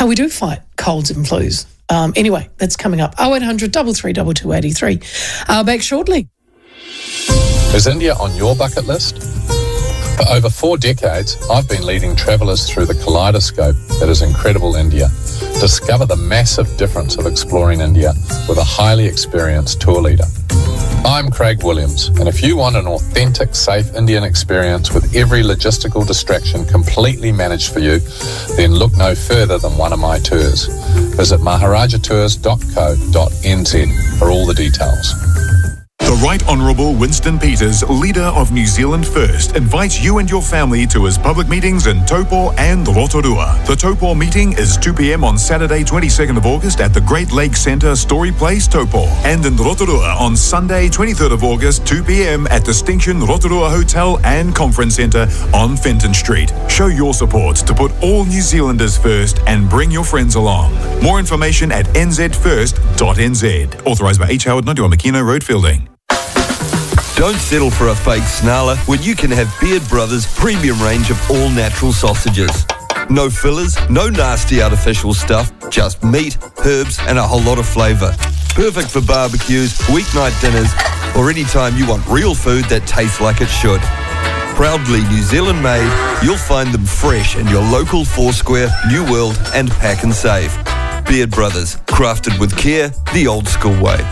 how we do fight colds and flus. Anyway, that's coming up. 0800 332 283. Back shortly. Is India on your bucket list? For over 4 decades, I've been leading travellers through the kaleidoscope that is incredible India. Discover the massive difference of exploring India with a highly experienced tour leader. I'm Craig Williams, and if you want an authentic, safe Indian experience with every logistical distraction completely managed for you, then look no further than one of my tours. Visit maharajatours.co.nz for all the details. The Right Honourable Winston Peters, leader of New Zealand First, invites you and your family to his public meetings in Taupo and Rotorua. The Taupo meeting is 2 p.m. on Saturday, 22nd of August at the Great Lakes Centre, Story Place, Taupo. And in Rotorua on Sunday, 23rd of August, 2 p.m. at Distinction Rotorua Hotel and Conference Centre on Fenton Street. Show your support to put all New Zealanders first and bring your friends along. More information at nzfirst.nz. Authorised by H. Howard, 91 Makino Road, Fielding. Don't settle for a fake snarler when you can have Beard Brothers' premium range of all-natural sausages. No fillers, no nasty artificial stuff, just meat, herbs and a whole lot of flavour. Perfect for barbecues, weeknight dinners, or any time you want real food that tastes like it should. Proudly New Zealand made, you'll find them fresh in your local Foursquare, New World and Pack and Save. Beard Brothers, crafted with care, the old school way.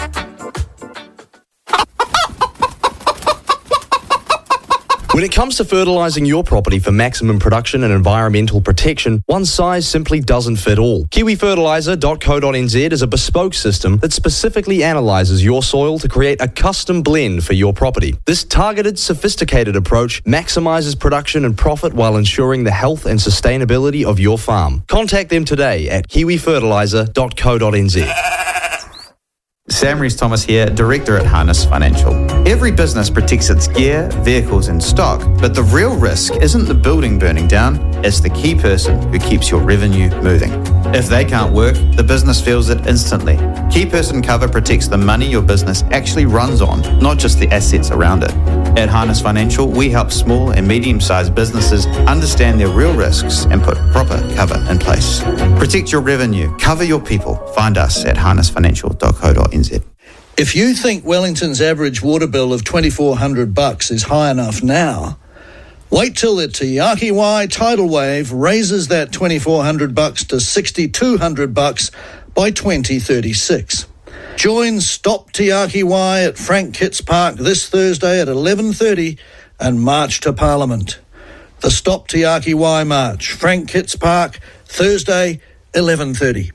When it comes to fertilising your property for maximum production and environmental protection, one size simply doesn't fit all. KiwiFertiliser.co.nz is a bespoke system that specifically analyses your soil to create a custom blend for your property. This targeted, sophisticated approach maximises production and profit while ensuring the health and sustainability of your farm. Contact them today at KiwiFertiliser.co.nz. Sam Rees-Thomas here, Director at Harness Financial. Every business protects its gear, vehicles and stock, but the real risk isn't the building burning down, it's the key person who keeps your revenue moving. If they can't work, the business feels it instantly. Key person cover protects the money your business actually runs on, not just the assets around it. At Harness Financial, we help small and medium-sized businesses understand their real risks and put proper cover in place. Protect your revenue, cover your people. Find us at harnessfinancial.co.nz. If you think Wellington's average water bill of $2,400 is high enough now, wait till the Te Āki tidal wave raises that $2,400 to $6,200 by 2036. Join Stop Te Āki at Frank Kitts Park this Thursday at 11:30 and march to Parliament. The Stop Te Āki March, Frank Kitts Park, Thursday, 11:30.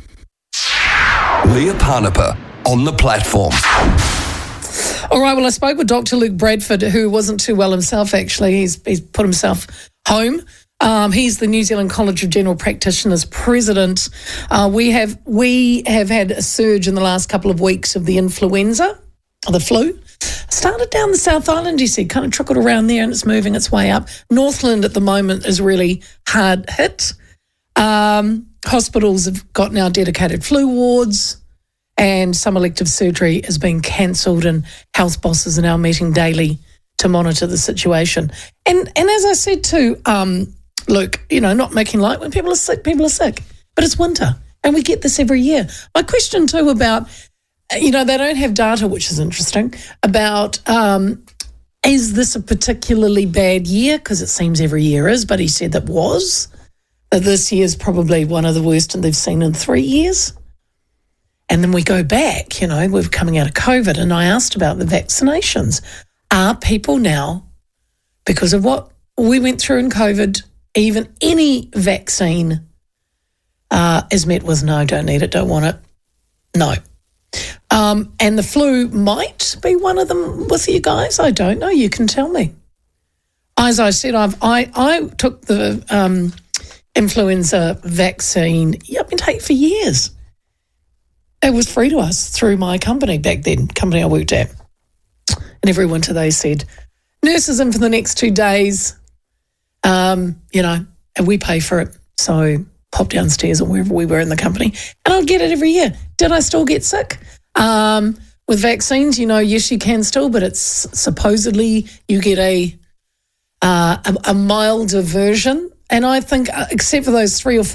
Leah Parnapa on the platform. All right, well, I spoke with Dr. Luke Bradford, who wasn't too well himself, actually. He's put himself home. He's the New Zealand College of General Practitioners president. We have had a surge in the last couple of weeks of the influenza, the flu. Started down the South Island, he said, kind of trickled around there and it's moving its way up. Northland at the moment is really hard hit. Hospitals have got now dedicated flu wards and some elective surgery has been cancelled and health bosses are now meeting daily to monitor the situation. And as I said to Luke, not making light, when people are sick, but it's winter and we get this every year. My question too about, they don't have data, which is interesting, about is this a particularly bad year? Because it seems every year is, but he said that this year is probably one of the worst they've seen in 3 years. And then we go back, we're coming out of COVID, and I asked about the vaccinations. Are people now, because of what we went through in COVID, even any vaccine is met with no, don't need it, don't want it, no. And the flu might be one of them with you guys. I don't know. You can tell me. As I said, I took the influenza vaccine. I've been taking it for years. It was free to us through my company back then, company I worked at. And every winter they said, nurses in for the next 2 days, and we pay for it. So pop downstairs or wherever we were in the company. And I'd get it every year. Did I still get sick? With vaccines, yes, you can still, but it's supposedly you get a milder version. And I think, except for those 3 or 4